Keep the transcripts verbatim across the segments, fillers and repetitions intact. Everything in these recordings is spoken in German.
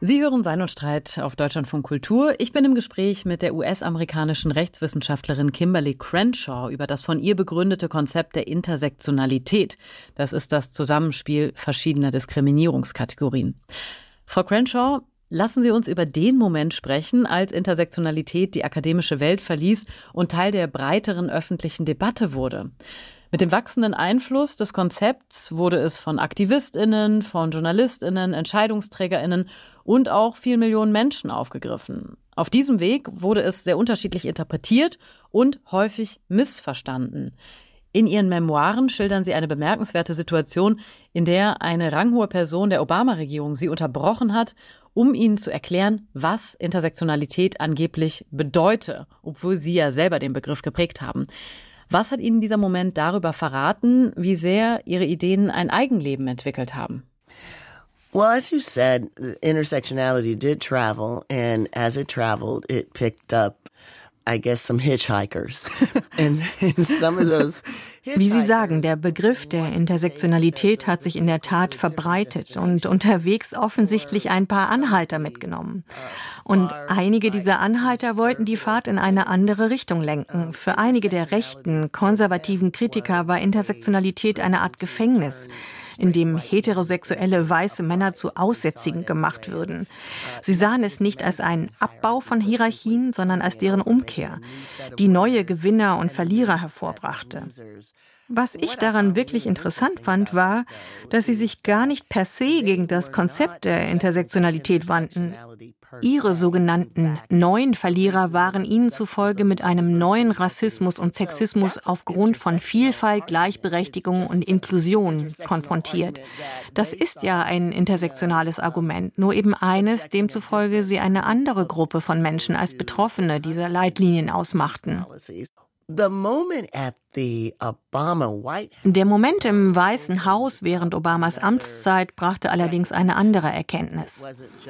Sie hören Sein und Streit auf Deutschlandfunk Kultur. Ich bin im Gespräch mit der U S-amerikanischen Rechtswissenschaftlerin Kimberly Crenshaw über das von ihr begründete Konzept der Intersektionalität. Das ist das Zusammenspiel verschiedener Diskriminierungskategorien. Frau Crenshaw, lassen Sie uns über den Moment sprechen, als Intersektionalität die akademische Welt verließ und Teil der breiteren öffentlichen Debatte wurde. Mit dem wachsenden Einfluss des Konzepts wurde es von AktivistInnen, von JournalistInnen, EntscheidungsträgerInnen und auch vielen Millionen Menschen aufgegriffen. Auf diesem Weg wurde es sehr unterschiedlich interpretiert und häufig missverstanden. In ihren Memoiren schildern sie eine bemerkenswerte Situation, in der eine ranghohe Person der Obama-Regierung sie unterbrochen hat, um ihnen zu erklären, was Intersektionalität angeblich bedeute, obwohl sie ja selber den Begriff geprägt haben. Was hat Ihnen dieser Moment darüber verraten, wie sehr Ihre Ideen ein Eigenleben entwickelt haben? Well, as you said, intersectionality did travel, and as it traveled, it picked up, I guess, some hitchhikers. and, and some of those Wie Sie sagen, der Begriff der Intersektionalität hat sich in der Tat verbreitet und unterwegs offensichtlich ein paar Anhalter mitgenommen. Und einige dieser Anhalter wollten die Fahrt in eine andere Richtung lenken. Für einige der rechten, konservativen Kritiker war Intersektionalität eine Art Gefängnis, in dem heterosexuelle weiße Männer zu Aussätzigen gemacht würden. Sie sahen es nicht als einen Abbau von Hierarchien, sondern als deren Umkehr, die neue Gewinner und Verlierer hervorbrachte. Was ich daran wirklich interessant fand, war, dass sie sich gar nicht per se gegen das Konzept der Intersektionalität wandten. Ihre sogenannten neuen Verlierer waren ihnen zufolge mit einem neuen Rassismus und Sexismus aufgrund von Vielfalt, Gleichberechtigung und Inklusion konfrontiert. Das ist ja ein intersektionales Argument, nur eben eines, demzufolge sie eine andere Gruppe von Menschen als Betroffene dieser Leitlinien ausmachten. The moment at the Obama White House. Der Moment im Weißen Haus während Obamas Amtszeit brachte allerdings eine andere Erkenntnis.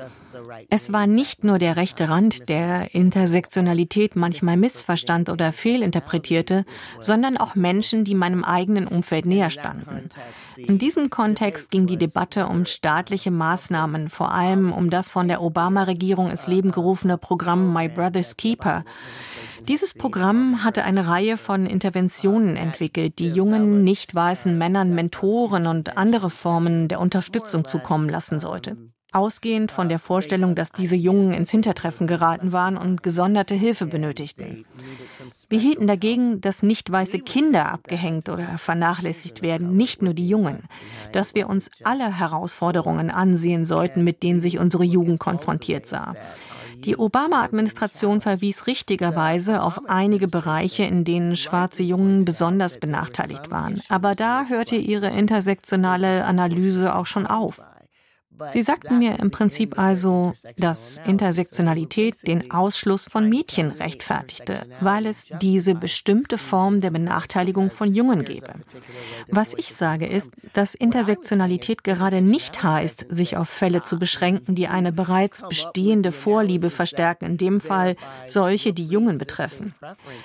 Es war nicht nur der rechte Rand, der Intersektionalität manchmal missverstand oder fehlinterpretierte, sondern auch Menschen, die meinem eigenen Umfeld näher standen. In diesem Kontext ging die Debatte um staatliche Maßnahmen, vor allem um das von der Obama-Regierung ins Leben gerufene Programm My Brother's Keeper. Dieses Programm hatte eine Reihe von Interventionen entwickelt, die jungen, nicht weißen Männern Mentoren und andere Formen der Unterstützung zukommen lassen sollte. Ausgehend von der Vorstellung, dass diese Jungen ins Hintertreffen geraten waren und gesonderte Hilfe benötigten. Wir hielten dagegen, dass nicht weiße Kinder abgehängt oder vernachlässigt werden, nicht nur die Jungen. Dass wir uns alle Herausforderungen ansehen sollten, mit denen sich unsere Jugend konfrontiert sah. Die Obama-Administration verwies richtigerweise auf einige Bereiche, in denen schwarze Jungen besonders benachteiligt waren. Aber da hörte ihre intersektionale Analyse auch schon auf. Sie sagten mir im Prinzip also, dass Intersektionalität den Ausschluss von Mädchen rechtfertigte, weil es diese bestimmte Form der Benachteiligung von Jungen gebe. Was ich sage ist, dass Intersektionalität gerade nicht heißt, sich auf Fälle zu beschränken, die eine bereits bestehende Vorliebe verstärken, in dem Fall solche, die Jungen betreffen.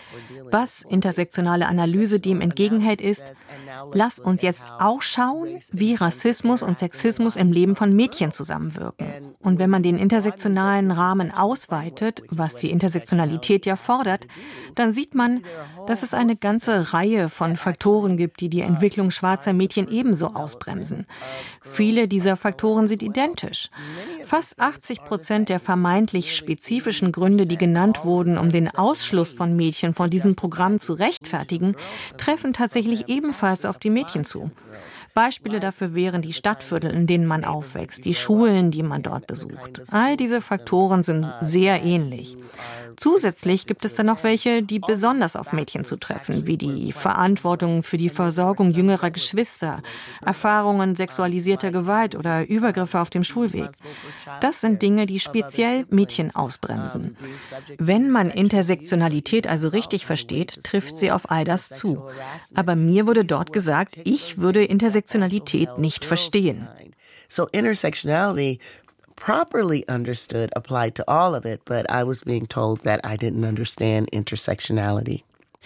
Was intersektionale Analyse dem entgegenhält ist, lass uns jetzt auch schauen, wie Rassismus und Sexismus im Leben von Mädchen zusammenwirken. Und wenn man den intersektionalen Rahmen ausweitet, was die Intersektionalität ja fordert, dann sieht man, dass es eine ganze Reihe von Faktoren gibt, die die Entwicklung schwarzer Mädchen ebenso ausbremsen. Viele dieser Faktoren sind identisch. Fast achtzig Prozent der vermeintlich spezifischen Gründe, die genannt wurden, um den Ausschluss von Mädchen von diesem Programm zu rechtfertigen, treffen tatsächlich ebenfalls auf die Mädchen zu. Beispiele dafür wären die Stadtviertel, in denen man aufwächst, die Schulen, die man dort besucht. All diese Faktoren sind sehr ähnlich. Zusätzlich gibt es dann noch welche, die besonders auf Mädchen zutreffen, wie die Verantwortung für die Versorgung jüngerer Geschwister, Erfahrungen sexualisierter Gewalt oder Übergriffe auf dem Schulweg. Das sind Dinge, die speziell Mädchen ausbremsen. Wenn man Intersektionalität also richtig versteht, trifft sie auf all das zu. Aber mir wurde dort gesagt, ich würde Intersektionalität nicht verstehen. So intersectionality properly understood applied to all of it, but I was being told that I didn't understand intersectionality.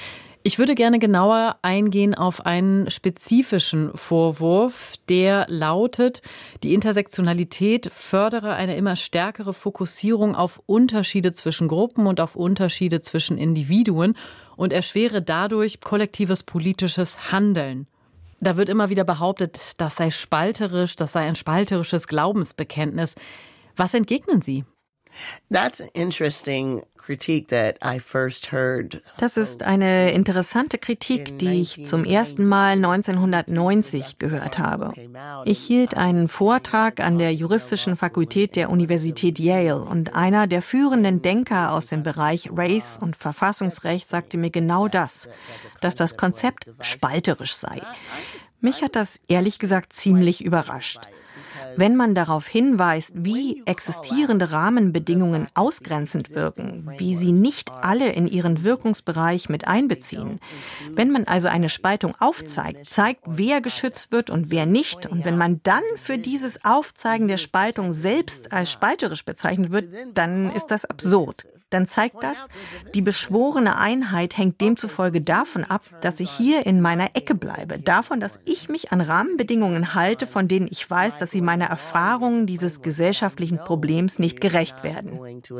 Ich würde gerne genauer eingehen auf einen spezifischen Vorwurf, der lautet, die Intersektionalität fördere eine immer stärkere Fokussierung auf Unterschiede zwischen Gruppen und auf Unterschiede zwischen Individuen und erschwere dadurch kollektives politisches Handeln. Da wird immer wieder behauptet, das sei spalterisch, das sei ein spalterisches Glaubensbekenntnis. Was entgegnen Sie? That's an interesting critique that I first heard. Das ist eine interessante Kritik, die ich zum ersten Mal neunzehnhundertneunzig gehört habe. Ich hielt einen Vortrag an der juristischen Fakultät der Universität Yale und einer der führenden Denker aus dem Bereich Race und Verfassungsrecht sagte mir genau das, dass das Konzept spalterisch sei. Mich hat das ehrlich gesagt ziemlich überrascht. Wenn man darauf hinweist, wie existierende Rahmenbedingungen ausgrenzend wirken, wie sie nicht alle in ihren Wirkungsbereich mit einbeziehen, wenn man also eine Spaltung aufzeigt, zeigt, wer geschützt wird und wer nicht, und wenn man dann für dieses Aufzeigen der Spaltung selbst als spalterisch bezeichnet wird, dann ist das absurd. Dann zeigt das, die beschworene Einheit hängt demzufolge davon ab, dass ich hier in meiner Ecke bleibe, davon, dass ich mich an Rahmenbedingungen halte, von denen ich weiß, dass sie meiner Erfahrung dieses gesellschaftlichen Problems nicht gerecht werden.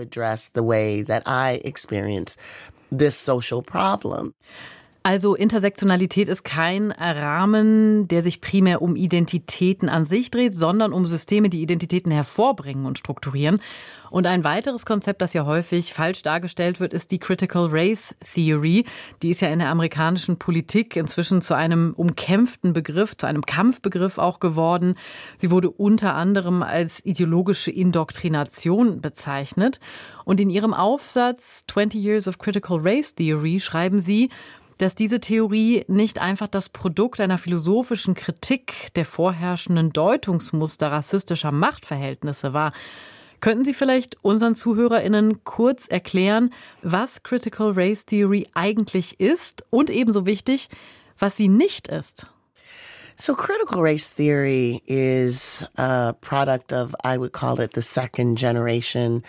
Also Intersektionalität ist kein Rahmen, der sich primär um Identitäten an sich dreht, sondern um Systeme, die Identitäten hervorbringen und strukturieren. Und ein weiteres Konzept, das ja häufig falsch dargestellt wird, ist die Critical Race Theory. Die ist ja in der amerikanischen Politik inzwischen zu einem umkämpften Begriff, zu einem Kampfbegriff auch geworden. Sie wurde unter anderem als ideologische Indoktrination bezeichnet. Und in ihrem Aufsatz twenty Years of Critical Race Theory schreiben sie, dass diese Theorie nicht einfach das Produkt einer philosophischen Kritik der vorherrschenden Deutungsmuster rassistischer Machtverhältnisse war. Könnten Sie vielleicht unseren ZuhörerInnen kurz erklären, was Critical Race Theory eigentlich ist und ebenso wichtig, was sie nicht ist? So critical race theory is a product of, I would call it the second generation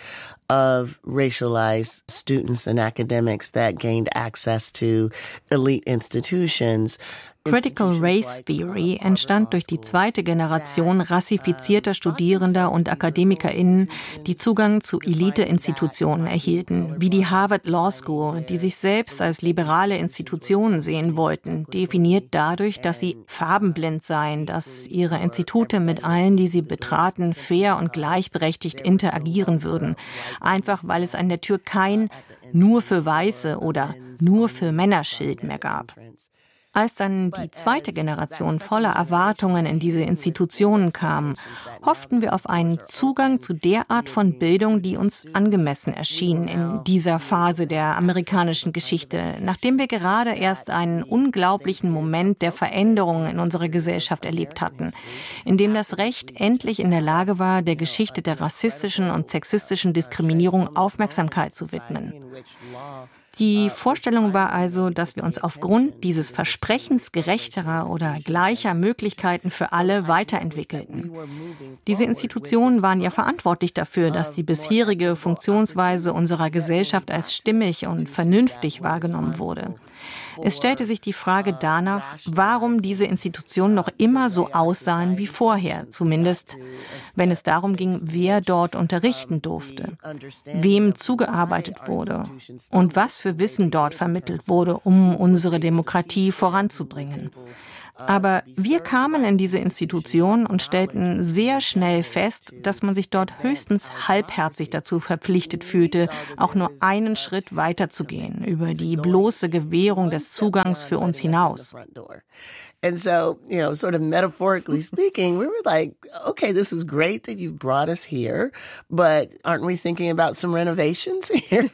of racialized students and academics that gained access to elite institutions. Critical Race Theory entstand durch die zweite Generation rassifizierter Studierender und AkademikerInnen, die Zugang zu Elite-Institutionen erhielten, wie die Harvard Law School, die sich selbst als liberale Institutionen sehen wollten, definiert dadurch, dass sie farbenblind seien, dass ihre Institute mit allen, die sie betraten, fair und gleichberechtigt interagieren würden, einfach weil es an der Tür kein nur für Weiße oder nur für Männer-Schild mehr gab. Als dann die zweite Generation voller Erwartungen in diese Institutionen kam, hofften wir auf einen Zugang zu der Art von Bildung, die uns angemessen erschien in dieser Phase der amerikanischen Geschichte, nachdem wir gerade erst einen unglaublichen Moment der Veränderung in unserer Gesellschaft erlebt hatten, in dem das Recht endlich in der Lage war, der Geschichte der rassistischen und sexistischen Diskriminierung Aufmerksamkeit zu widmen. Die Vorstellung war also, dass wir uns aufgrund dieses Versprechens gerechterer oder gleicher Möglichkeiten für alle weiterentwickelten. Diese Institutionen waren ja verantwortlich dafür, dass die bisherige Funktionsweise unserer Gesellschaft als stimmig und vernünftig wahrgenommen wurde. Es stellte sich die Frage danach, warum diese Institutionen noch immer so aussahen wie vorher, zumindest wenn es darum ging, wer dort unterrichten durfte, wem zugearbeitet wurde und was für Wissen dort vermittelt wurde, um unsere Demokratie voranzubringen. Aber wir kamen in diese Institution und stellten sehr schnell fest, dass man sich dort höchstens halbherzig dazu verpflichtet fühlte, auch nur einen Schritt weiterzugehen, über die bloße Gewährung des Zugangs für uns hinaus. And so, you know, sort of metaphorically speaking, we were like, okay, this is great that you've brought us here, but aren't we thinking about some renovations here?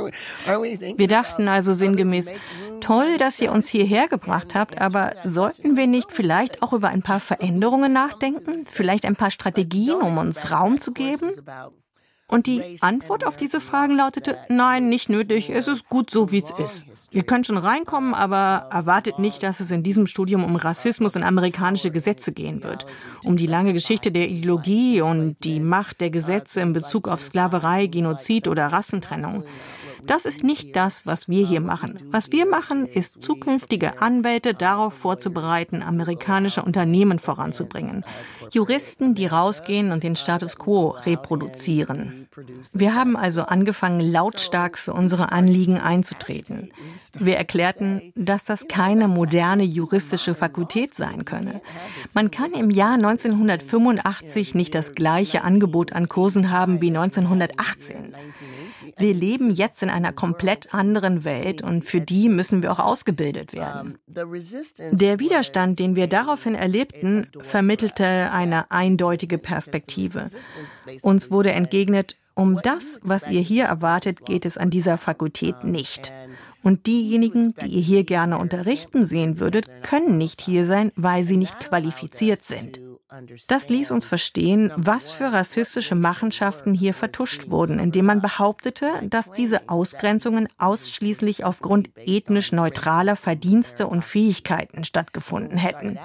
Wir dachten also sinngemäß, toll, dass ihr uns hierher gebracht habt, aber sollten wir nicht vielleicht auch über ein paar Veränderungen nachdenken? Vielleicht ein paar Strategien, um uns Raum zu geben? Und die Antwort auf diese Fragen lautete, nein, nicht nötig, es ist gut so, wie es ist. Ihr könnt schon reinkommen, aber erwartet nicht, dass es in diesem Studium um Rassismus und amerikanische Gesetze gehen wird, um die lange Geschichte der Ideologie und die Macht der Gesetze in Bezug auf Sklaverei, Genozid oder Rassentrennung. Das ist nicht das, was wir hier machen. Was wir machen, ist, zukünftige Anwälte darauf vorzubereiten, amerikanische Unternehmen voranzubringen. Juristen, die rausgehen und den Status quo reproduzieren. Wir haben also angefangen, lautstark für unsere Anliegen einzutreten. Wir erklärten, dass das keine moderne juristische Fakultät sein könne. Man kann im Jahr neunzehnhundertfünfundachtzig nicht das gleiche Angebot an Kursen haben wie neunzehnhundertachtzehn. Wir leben jetzt in einer komplett anderen Welt und für die müssen wir auch ausgebildet werden. Der Widerstand, den wir daraufhin erlebten, vermittelte eine eindeutige Perspektive. Uns wurde entgegnet, um das, was ihr hier erwartet, geht es an dieser Fakultät nicht. Und diejenigen, die ihr hier gerne unterrichten sehen würdet, können nicht hier sein, weil sie nicht qualifiziert sind. Das ließ uns verstehen, was für rassistische Machenschaften hier vertuscht wurden, indem man behauptete, dass diese Ausgrenzungen ausschließlich aufgrund ethnisch neutraler Verdienste und Fähigkeiten stattgefunden hätten.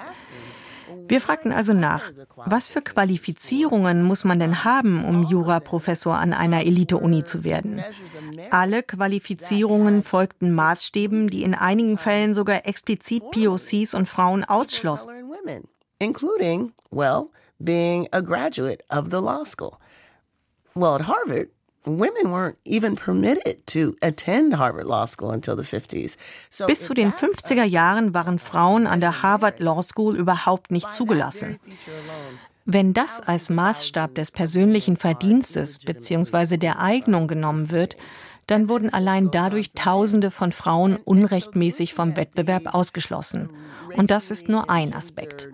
Wir fragten also nach, was für Qualifizierungen muss man denn haben, um Juraprofessor an einer Elite-Uni zu werden? Alle Qualifizierungen folgten Maßstäben, die in einigen Fällen sogar explizit P O Cs und Frauen ausschlossen. Including, well, being a graduate of the law school. Well, at Harvard, women weren't even permitted to attend Harvard Law School until the fifties. So Bis zu den fünfziger Jahren waren Frauen an der Harvard Law School überhaupt nicht zugelassen. Wenn das als Maßstab des persönlichen Verdienstes bzw. der Eignung genommen wird, dann wurden allein dadurch Tausende von Frauen unrechtmäßig vom Wettbewerb ausgeschlossen. Und das ist nur ein Aspekt.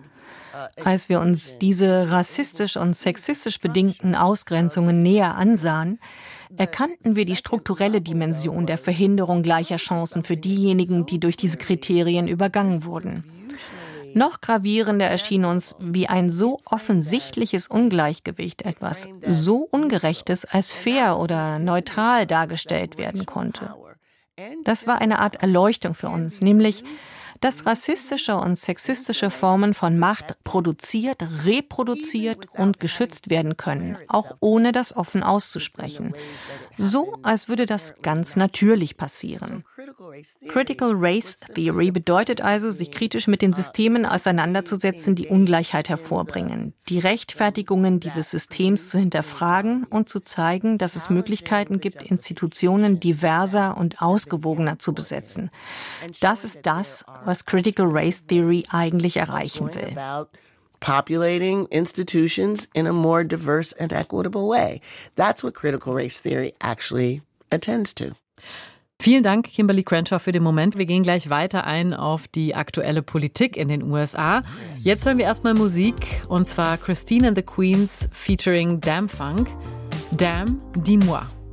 Als wir uns diese rassistisch und sexistisch bedingten Ausgrenzungen näher ansahen, erkannten wir die strukturelle Dimension der Verhinderung gleicher Chancen für diejenigen, die durch diese Kriterien übergangen wurden. Noch gravierender erschien uns, wie ein so offensichtliches Ungleichgewicht etwas so Ungerechtes als fair oder neutral dargestellt werden konnte. Das war eine Art Erleuchtung für uns, nämlich, dass rassistische und sexistische Formen von Macht produziert, reproduziert und geschützt werden können, auch ohne das offen auszusprechen. So, als würde das ganz natürlich passieren. Critical Race Theory bedeutet also, sich kritisch mit den Systemen auseinanderzusetzen, die Ungleichheit hervorbringen, die Rechtfertigungen dieses Systems zu hinterfragen und zu zeigen, dass es Möglichkeiten gibt, Institutionen diverser und ausgewogener zu besetzen. Das ist das, was Critical Race Theory eigentlich erreichen will. Populating institutions in a more diverse and equitable way. That's what critical race theory actually attends to. Vielen Dank, Kimberlé Crenshaw, für den Moment. Wir gehen gleich weiter ein auf die aktuelle Politik in den U S A. Jetzt hören wir erstmal Musik, und zwar Christine and the Queens featuring Damn Funk. Damn, dis-moi.